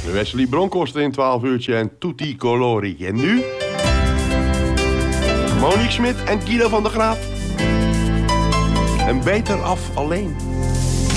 Wesley Bronkhorst in 12 uurtje en Tutti Colori. En nu? Monique Smit en Guido van der Graaf. En beter af alleen.